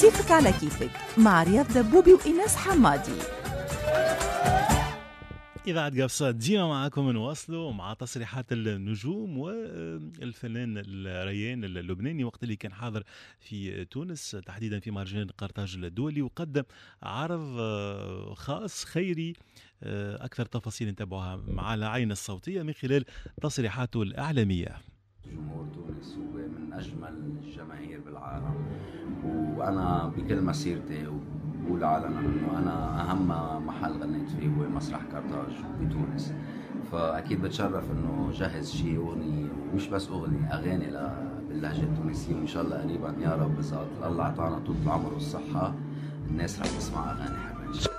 كيفك على كيفك مع رياض دبوبي وإيناس حمادي. إذاعة قفصة ديما معاكم نواصلوا مع تصريحات النجوم والفنان الريان اللبناني وقت اللي كان حاضر في تونس تحديدا في مهرجان قرطاج الدولي، وقدم عرض خاص خيري. أكثر تفاصيل نتابعها مع العين الصوتية من خلال تصريحاته الإعلامية. جمهور تونس هو من أجمل الجماهير بالعالم، وأنا بكل مسيرتي بقول علنا إنه أنا أهم محل غنيت فيه هو مسرح قرطاج بتونس، فأكيد بتشرف إنه جهز شيء أغنية، مش بس أغنية، أغاني باللهجة التونسية، وإن شاء الله قريبا يا رب إذا الله أعطانا طول العمر والصحة الناس رح تسمع أغاني حلوة.